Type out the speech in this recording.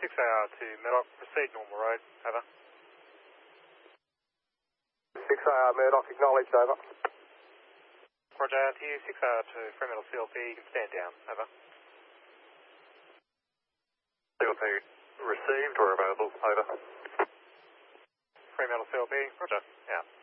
6AR to Murdoch, proceed normal road, over. 6AR Murdoch, acknowledged, over. Roger, to you, 6AR to Fremantle CLP, you can stand down, over. CLP received or available, over. Fremantle CLP, roger, out.